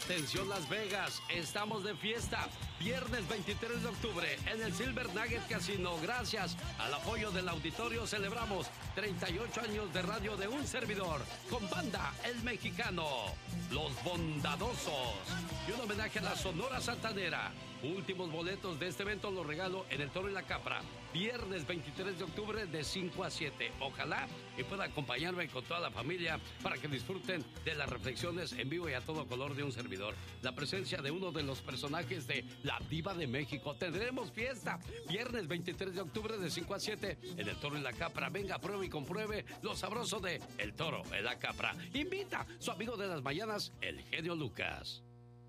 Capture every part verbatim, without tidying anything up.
Atención Las Vegas, estamos de fiesta. Viernes veintitrés de octubre en el Silver Nugget Casino. Gracias al apoyo del auditorio celebramos treinta y ocho años de radio de un servidor con Banda El Mexicano, Los Bondadosos y un homenaje a la Sonora Santanera. Últimos boletos de este evento los regalo en El Toro y la Capra. Viernes veintitrés de octubre de cinco a siete. Ojalá y pueda acompañarme con toda la familia para que disfruten de las reflexiones en vivo y a todo color de un servidor. La presencia de uno de los personajes de La Diva de México. Tendremos fiesta. Viernes veintitrés de octubre de cinco a siete en El Toro y la Capra. Venga, pruebe y compruebe lo sabroso de El Toro y la Capra. Invita su amigo de las mañanas, el genio Lucas.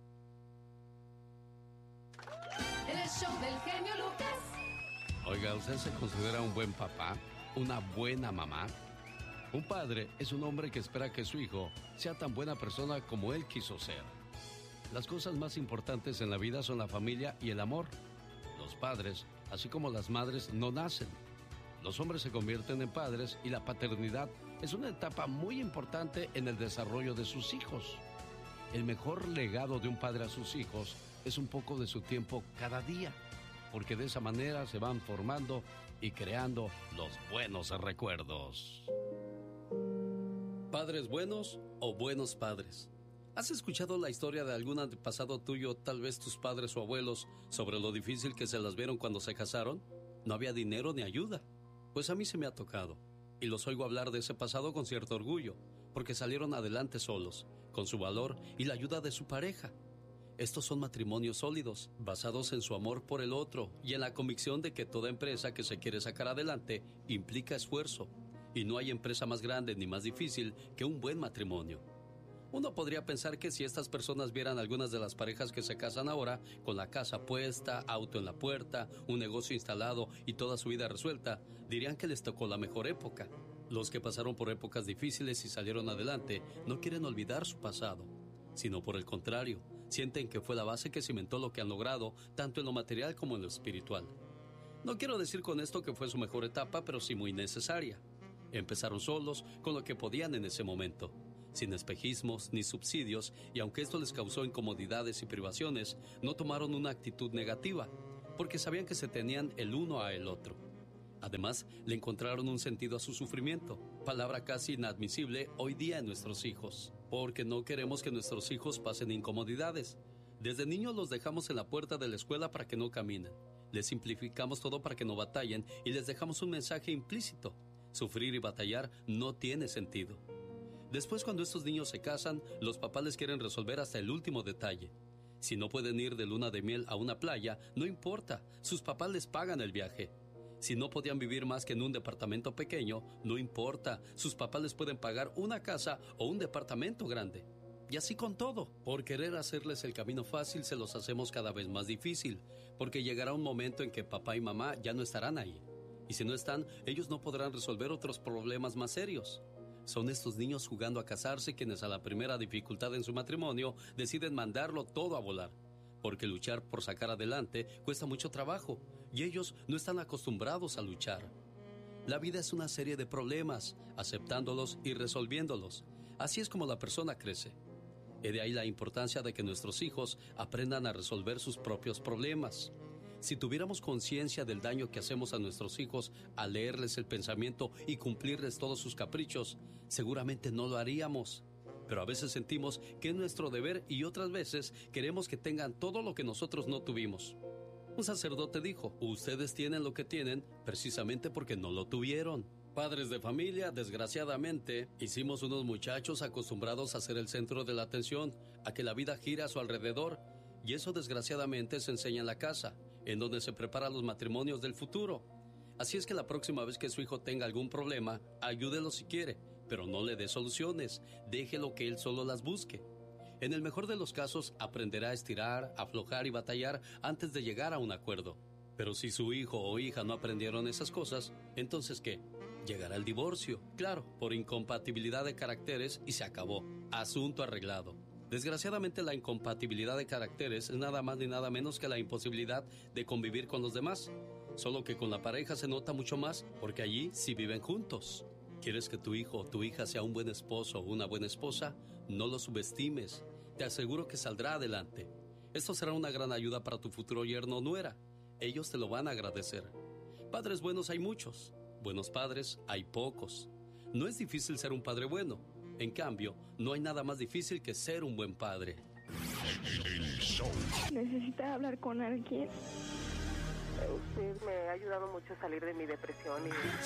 El show del genio Lucas. Oiga, ¿usted se considera un buen papá? ¿Una buena mamá? Un padre es un hombre que espera que su hijo sea tan buena persona como él quiso ser. Las cosas más importantes en la vida son la familia y el amor. Los padres, así como las madres, no nacen. Los hombres se convierten en padres y la paternidad es una etapa muy importante en el desarrollo de sus hijos. El mejor legado de un padre a sus hijos es un poco de su tiempo cada día, porque de esa manera se van formando y creando los buenos recuerdos. ¿Padres buenos o buenos padres? ¿Has escuchado la historia de algún antepasado tuyo, tal vez tus padres o abuelos, sobre lo difícil que se las vieron cuando se casaron? No había dinero ni ayuda. Pues a mí se me ha tocado, y los oigo hablar de ese pasado con cierto orgullo, porque salieron adelante solos, con su valor y la ayuda de su pareja. Estos son matrimonios sólidos, basados en su amor por el otro y en la convicción de que toda empresa que se quiere sacar adelante implica esfuerzo. Y no hay empresa más grande ni más difícil que un buen matrimonio. Uno podría pensar que si estas personas vieran algunas de las parejas que se casan ahora, con la casa puesta, auto en la puerta, un negocio instalado y toda su vida resuelta, dirían que les tocó la mejor época. Los que pasaron por épocas difíciles y salieron adelante no quieren olvidar su pasado, sino por el contrario, sienten que fue la base que cimentó lo que han logrado, tanto en lo material como en lo espiritual. No quiero decir con esto que fue su mejor etapa, pero sí muy necesaria. Empezaron solos, con lo que podían en ese momento, sin espejismos ni subsidios, y aunque esto les causó incomodidades y privaciones, no tomaron una actitud negativa, porque sabían que se tenían el uno a el otro. Además, le encontraron un sentido a su sufrimiento, palabra casi inadmisible hoy día en nuestros hijos, porque no queremos que nuestros hijos pasen incomodidades. Desde niños los dejamos en la puerta de la escuela para que no caminen, les simplificamos todo para que no batallen y les dejamos un mensaje implícito: sufrir y batallar no tiene sentido. Después, cuando estos niños se casan, los papás les quieren resolver hasta el último detalle. Si no pueden ir de luna de miel a una playa, no importa, sus papás les pagan el viaje. Si no podían vivir más que en un departamento pequeño, no importa, sus papás les pueden pagar una casa o un departamento grande. Y así con todo. Por querer hacerles el camino fácil, se los hacemos cada vez más difícil, porque llegará un momento en que papá y mamá ya no estarán ahí. Y si no están, ellos no podrán resolver otros problemas más serios. Son estos niños jugando a casarse quienes a la primera dificultad en su matrimonio deciden mandarlo todo a volar. Porque luchar por sacar adelante cuesta mucho trabajo y ellos no están acostumbrados a luchar. La vida es una serie de problemas, aceptándolos y resolviéndolos. Así es como la persona crece. Y de ahí la importancia de que nuestros hijos aprendan a resolver sus propios problemas. Si tuviéramos conciencia del daño que hacemos a nuestros hijos al leerles el pensamiento y cumplirles todos sus caprichos, seguramente no lo haríamos. Pero a veces sentimos que es nuestro deber y otras veces queremos que tengan todo lo que nosotros no tuvimos. Un sacerdote dijo: ustedes tienen lo que tienen precisamente porque no lo tuvieron. Padres de familia, desgraciadamente, hicimos unos muchachos acostumbrados a ser el centro de la atención, a que la vida gira a su alrededor, y eso desgraciadamente se enseña en la casa, en donde se preparan los matrimonios del futuro. Así es que la próxima vez que su hijo tenga algún problema, ayúdelo si quiere, pero no le dé soluciones, déjelo que él solo las busque. En el mejor de los casos, aprenderá a estirar, aflojar y batallar antes de llegar a un acuerdo. Pero si su hijo o hija no aprendieron esas cosas, ¿entonces qué? Llegará el divorcio, claro, por incompatibilidad de caracteres y se acabó. Asunto arreglado. Desgraciadamente, la incompatibilidad de caracteres es nada más ni nada menos que la imposibilidad de convivir con los demás. Solo que con la pareja se nota mucho más, porque allí sí viven juntos. ¿Quieres que tu hijo o tu hija sea un buen esposo o una buena esposa? No lo subestimes. Te aseguro que saldrá adelante. Esto será una gran ayuda para tu futuro yerno o nuera. Ellos te lo van a agradecer. Padres buenos hay muchos. Buenos padres hay pocos. No es difícil ser un padre bueno. En cambio, no hay nada más difícil que ser un buen padre. ¿Necesitas hablar con alguien? Usted me ha ayudado mucho a salir de mi depresión y